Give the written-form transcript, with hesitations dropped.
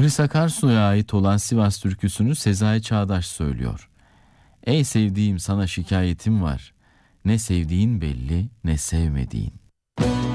Hulusi Akarsu'ya ait olan Sivas türküsünü Sezai Çağdaş söylüyor. Ey sevdiğim, sana şikayetim var. Ne sevdiğin belli, ne sevmediğin.